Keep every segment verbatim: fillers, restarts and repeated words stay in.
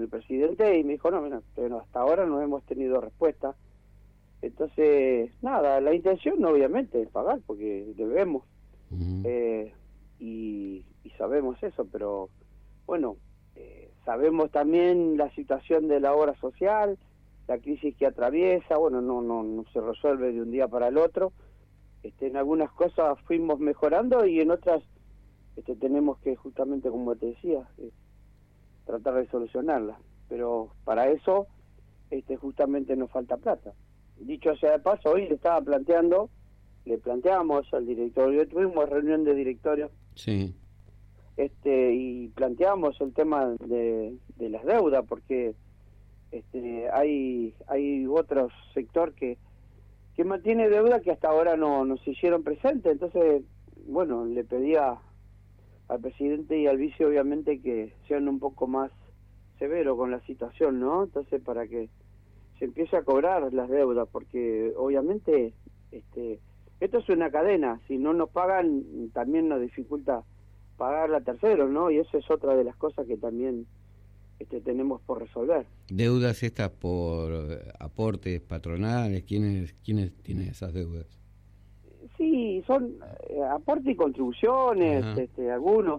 mi presidente y me dijo, no, mira, pero hasta ahora no hemos tenido respuesta. Entonces, nada, la intención obviamente es pagar porque debemos. Uh-huh. eh, y, y sabemos eso, pero bueno, eh, sabemos también la situación de la obra social, la crisis que atraviesa, bueno, no, no, no se resuelve de un día para el otro. Este, en algunas cosas fuimos mejorando y en otras este, tenemos que, justamente como te decía, eh, tratar de solucionarlas. Pero para eso este, justamente nos falta plata. Dicho sea de paso, hoy le estaba planteando, le planteamos al directorio, tuvimos reunión de directorio, sí. este y planteamos el tema de, de las deudas, porque este hay hay otro sector que que mantiene deuda que hasta ahora no, no se hicieron presentes. Entonces, bueno, le pedía al presidente y al vice, obviamente, que sean un poco más severos con la situación, ¿no? Entonces, para que se empiece a cobrar las deudas, porque obviamente este esto es una cadena, si no nos pagan también nos dificulta pagarla a terceros, ¿no? Y eso es otra de las cosas que también este, tenemos por resolver. ¿Deudas estas por aportes patronales? ¿Quiénes, quiénes tienen esas deudas? Sí, son eh, aportes y contribuciones, Ajá. este algunos,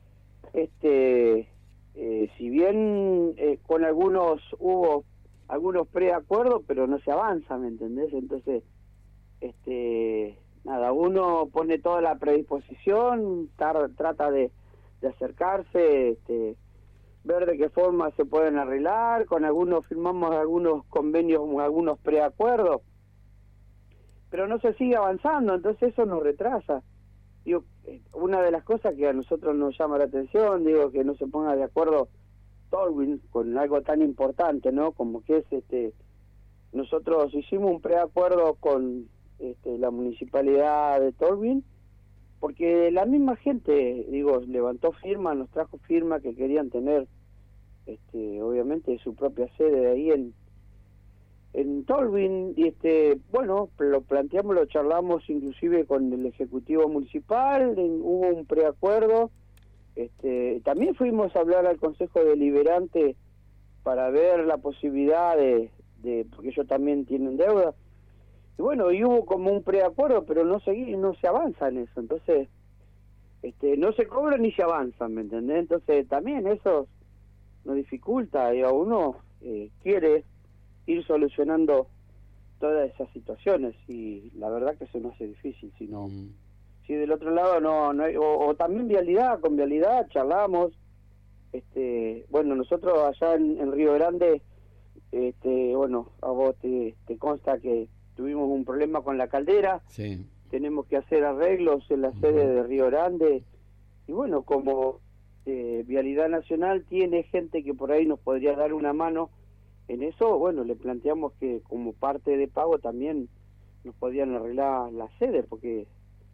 este eh, si bien eh, con algunos hubo algunos preacuerdos, pero no se avanza, ¿me entendés? Entonces, este nada, uno pone toda la predisposición, tar, trata de, de acercarse, este ver de qué forma se pueden arreglar, con algunos firmamos algunos convenios, algunos preacuerdos, pero no se sigue avanzando, entonces eso nos retrasa. Digo, una de las cosas que a nosotros nos llama la atención, digo, que no se ponga de acuerdo Tolwyn con algo tan importante, ¿no? Como que es, este, nosotros hicimos un preacuerdo con este, la municipalidad de Tolwyn, porque la misma gente, digo, levantó firma, nos trajo firma que querían tener, este, obviamente, su propia sede ahí en en Tolwyn, y este, bueno, lo planteamos, lo charlamos inclusive con el Ejecutivo Municipal, en, hubo un preacuerdo, este, también fuimos a hablar al Consejo Deliberante para ver la posibilidad de, de porque ellos también tienen deuda, y bueno, y hubo como un preacuerdo, pero no se, no se avanza en eso, entonces, este, no se cobra ni se avanza, ¿me entendés? Entonces también eso nos dificulta, y a uno eh, quiere ir solucionando todas esas situaciones, y la verdad que se nos hace difícil, si no, mm. si del otro lado no, no hay, o, o también vialidad, con vialidad charlamos, este, bueno, nosotros allá en, en Río Grande, este, bueno, a vos te, te consta que tuvimos un problema con la caldera, sí. Tenemos que hacer arreglos en la uh-huh. sede de Río Grande, y bueno, como eh, Vialidad Nacional tiene gente que por ahí nos podría dar una mano en eso, bueno, le planteamos que como parte de pago también nos podían arreglar la sede, porque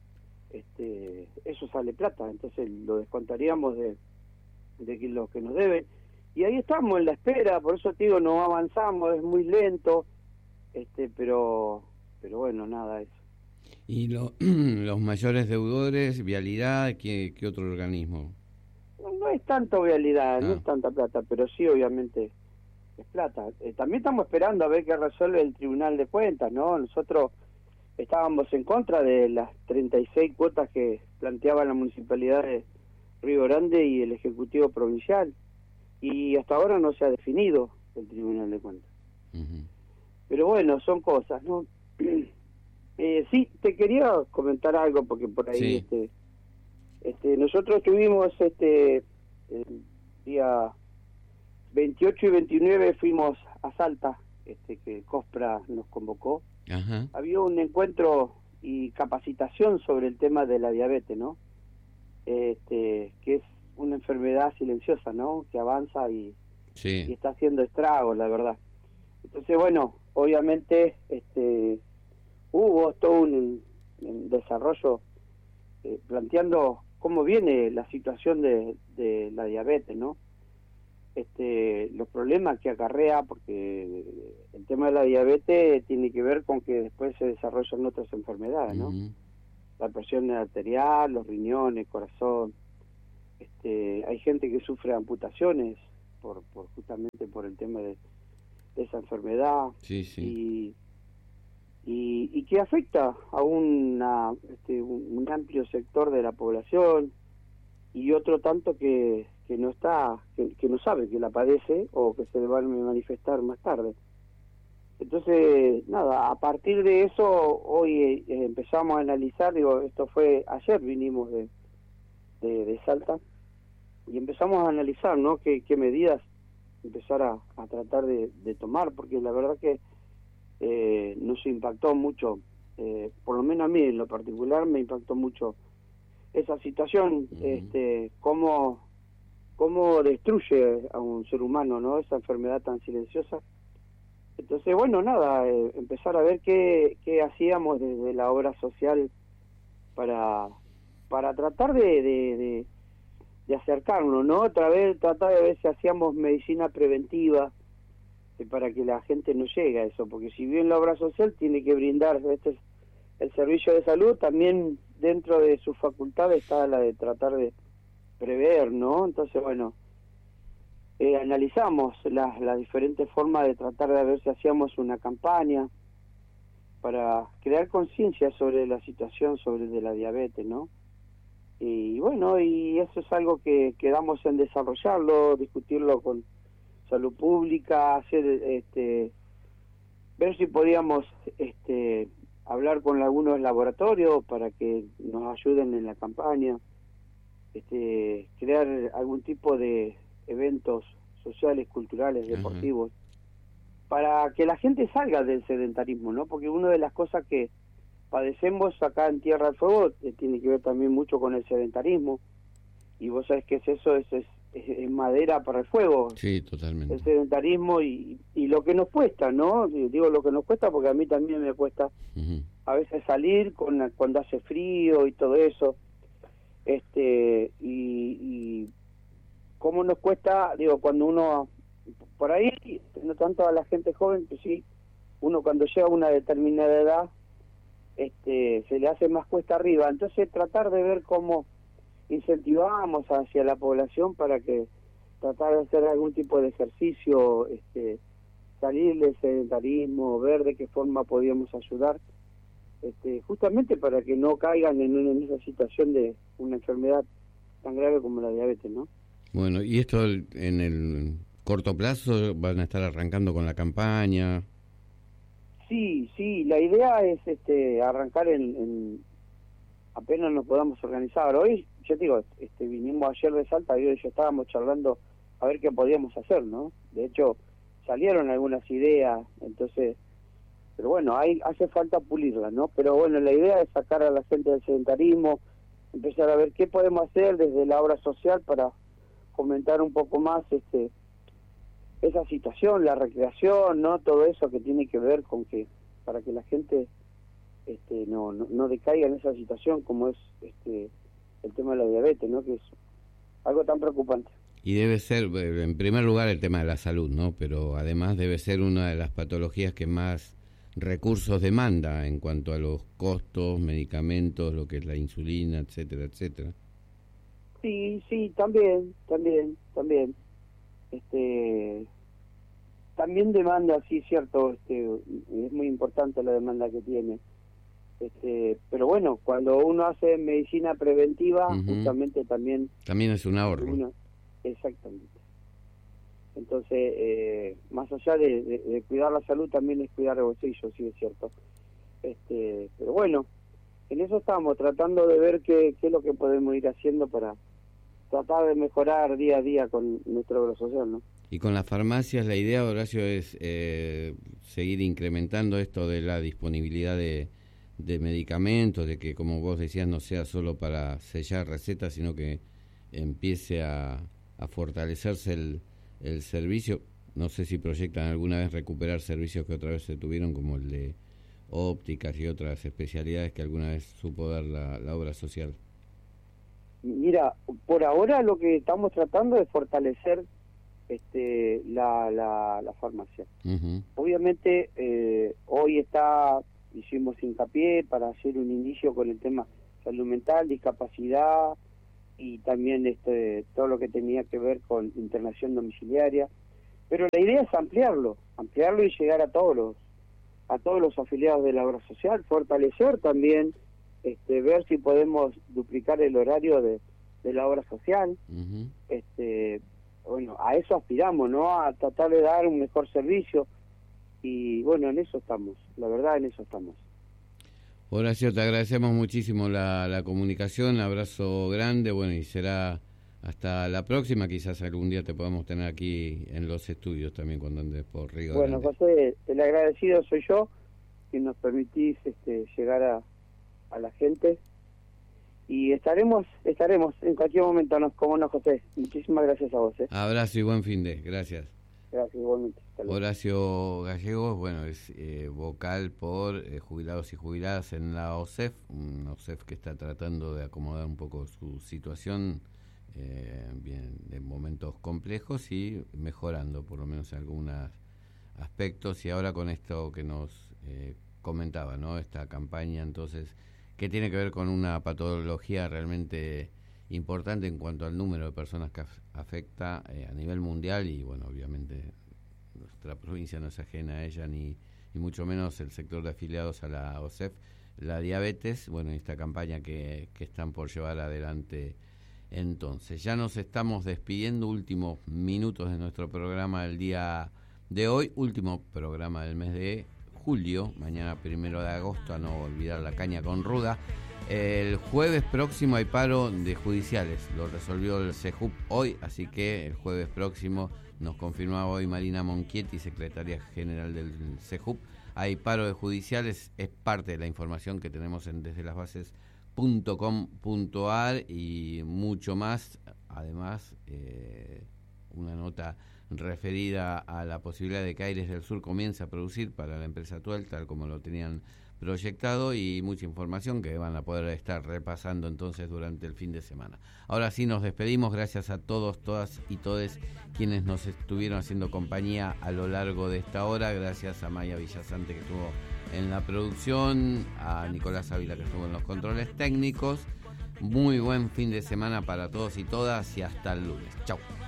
este eso sale plata, entonces lo descontaríamos de, de que lo que nos deben, y ahí estamos en la espera, por eso te digo, no avanzamos, es muy lento, este pero pero bueno, nada, eso. ¿Y lo, los mayores deudores, Vialidad, qué, qué otro organismo? No, no es tanto Vialidad, ah. no es tanta plata, pero sí, obviamente, es plata. Eh, también estamos esperando a ver qué resuelve el Tribunal de Cuentas, ¿no? Nosotros estábamos en contra de las treinta y seis cuotas que planteaba la Municipalidad de Río Grande y el Ejecutivo Provincial, y hasta ahora no se ha definido el Tribunal de Cuentas. Uh-huh. Pero bueno, son cosas, ¿no? eh, sí, te quería comentar algo, porque por ahí, sí. este, este, nosotros tuvimos este el día veintiocho y veintinueve fuimos a Salta, este que COSPRA nos convocó. Ajá. Había un encuentro y capacitación sobre el tema de la diabetes, ¿no? Este, que es una enfermedad silenciosa, ¿no? Que avanza y, sí. y está haciendo estragos, la verdad. Entonces, bueno, obviamente este hubo todo un, un desarrollo eh, planteando cómo viene la situación de, de la diabetes, ¿no? Este, los problemas que acarrea, porque el tema de la diabetes tiene que ver con que después se desarrollan otras enfermedades, ¿no? Uh-huh. La presión arterial, los riñones, corazón. Este, hay gente que sufre amputaciones por, por justamente por el tema de, de esa enfermedad. Sí, sí. Y, y, y que afecta a una, este, un, un amplio sector de la población, y otro tanto que, que no está, que, que no sabe que la padece o que se le va a manifestar más tarde. Entonces, nada, a partir de eso, hoy eh, empezamos a analizar, digo, esto fue, ayer vinimos de, de, de Salta, y empezamos a analizar, ¿no?, qué, qué medidas empezar a, a tratar de, de tomar, porque la verdad que eh, nos impactó mucho, eh, por lo menos a mí en lo particular me impactó mucho esa situación, uh-huh. este, cómo, cómo destruye a un ser humano, ¿no?, esa enfermedad tan silenciosa. Entonces, bueno, nada, eh, empezar a ver qué, qué hacíamos desde la obra social para para tratar de, de, de, de acercarnos, ¿no? Otra vez, tratar de ver si hacíamos medicina preventiva, eh, para que la gente no llegue a eso, porque si bien la obra social tiene que brindar este el servicio de salud, también dentro de sus facultades está la de tratar de prever, ¿no? Entonces, bueno, Eh, analizamos las, las diferentes formas de tratar de ver si hacíamos una campaña para crear conciencia sobre la situación sobre de la diabetes, ¿no? Y bueno, y eso es algo que quedamos en desarrollarlo, discutirlo con salud pública, hacer, este, ver si podíamos, este, hablar con algunos laboratorios para que nos ayuden en la campaña, este, crear algún tipo de eventos sociales, culturales, deportivos, uh-huh. para que la gente salga del sedentarismo, ¿no? Porque una de las cosas que padecemos acá en Tierra del Fuego eh, tiene que ver también mucho con el sedentarismo, y vos sabés que es eso, es, es, es madera para el fuego. Sí, totalmente. El sedentarismo y, y lo que nos cuesta, ¿no? Digo lo que nos cuesta porque a mí también me cuesta uh-huh. a veces salir con, cuando hace frío y todo eso, este y, y cómo nos cuesta, digo, cuando uno, por ahí, no tanto a la gente joven, que sí, uno cuando llega a una determinada edad, este se le hace más cuesta arriba. Entonces tratar de ver cómo incentivamos hacia la población para que tratar de hacer algún tipo de ejercicio, este salir del sedentarismo, ver de qué forma podíamos ayudar, este justamente para que no caigan en, en esa situación de una enfermedad tan grave como la diabetes, ¿no? Bueno, ¿y esto en el corto plazo van a estar arrancando con la campaña? Sí, sí, la idea es este arrancar en, en apenas nos podamos organizar. Hoy, yo te digo, este, vinimos ayer de Salta y hoy ya estábamos charlando a ver qué podíamos hacer, ¿no? De hecho, salieron algunas ideas, entonces, pero bueno, hay, hace falta pulirlas, ¿no? Pero bueno, la idea es sacar a la gente del sedentarismo, empezar a ver qué podemos hacer desde la obra social para fomentar un poco más este esa situación, la recreación, no todo eso que tiene que ver con que para que la gente este no no, no decaiga en esa situación como es este el tema de la diabetes, ¿no? Que es algo tan preocupante. Y debe ser, en primer lugar, el tema de la salud, ¿no? Pero además debe ser una de las patologías que más recursos demanda en cuanto a los costos, medicamentos, lo que es la insulina, etcétera, etcétera. Sí, sí, también, también, también. Este, también demanda, sí, cierto, este, es muy importante la demanda que tiene. Este, pero bueno, cuando uno hace medicina preventiva, uh-huh. justamente también... También es un ahorro. Uno, exactamente. Entonces, eh, más allá de, de, de cuidar la salud, también es cuidar el bolsillo, sí, es cierto. Este, pero bueno, en eso estamos, tratando de ver qué, qué es lo que podemos ir haciendo para tratar de mejorar día a día con nuestra obra social, ¿no? Y con las farmacias, la idea, Horacio, es eh, seguir incrementando esto de la disponibilidad de, de medicamentos, de que, como vos decías, no sea solo para sellar recetas, sino que empiece a, a fortalecerse el, el servicio. No sé si proyectan alguna vez recuperar servicios que otra vez se tuvieron, como el de ópticas y otras especialidades que alguna vez supo dar la, la obra social. Mira, por ahora lo que estamos tratando es fortalecer este la, la, la farmacia. Uh-huh. Obviamente eh, hoy está, hicimos hincapié para hacer un inicio con el tema salud mental, discapacidad y también este todo lo que tenía que ver con internación domiciliaria, pero la idea idea es ampliarlo, ampliarlo y llegar a todos los, a todos los afiliados de la obra social, fortalecer también, este, ver si podemos duplicar el horario de, de la obra social. Uh-huh. este, bueno, a eso aspiramos, ¿no? A tratar de dar un mejor servicio, y bueno, en eso estamos, la verdad, en eso estamos. Horacio, te agradecemos muchísimo la, la comunicación, abrazo grande, bueno, y será hasta la próxima, quizás algún día te podamos tener aquí en los estudios también cuando andes por Río Bueno, Grande. José, el agradecido soy yo, que nos permitís este, llegar a, a la gente, y estaremos estaremos en cualquier momento, ¿no? Como no, José. Muchísimas gracias a vos. ¿eh? Abrazo y buen fin de, gracias. Gracias, igualmente. Horacio Gallegos, bueno, es eh, vocal por eh, jubilados y jubiladas en la O S E F, una O S E F que está tratando de acomodar un poco su situación, eh, bien, en momentos complejos y mejorando por lo menos algunos aspectos, y ahora con esto que nos eh, comentaba, ¿no? Esta campaña, entonces, que tiene que ver con una patología realmente importante en cuanto al número de personas que afecta eh, a nivel mundial, y bueno, obviamente nuestra provincia no es ajena a ella, ni, ni mucho menos el sector de afiliados a la O S E F, la diabetes, bueno, esta campaña que, que están por llevar adelante. Entonces, ya nos estamos despidiendo, últimos minutos de nuestro programa del día de hoy, último programa del mes de julio, mañana primero de agosto, a no olvidar la caña con ruda. El jueves próximo hay paro de judiciales, lo resolvió el CEJUP hoy, así que el jueves próximo, nos confirmaba hoy Marina Monchietti, secretaria general del CEJUP, hay paro de judiciales, es parte de la información que tenemos en desde las bases punto com punto ar y mucho más. Además, eh, una nota referida a la posibilidad de que Aires del Sur comience a producir para la empresa Tuel, tal como lo tenían proyectado, y mucha información que van a poder estar repasando entonces durante el fin de semana. Ahora sí nos despedimos, gracias a todos, todas y todes quienes nos estuvieron haciendo compañía a lo largo de esta hora, gracias a Maya Villasante que estuvo en la producción, a Nicolás Ávila que estuvo en los controles técnicos. Muy buen fin de semana para todos y todas, y hasta el lunes. Chau.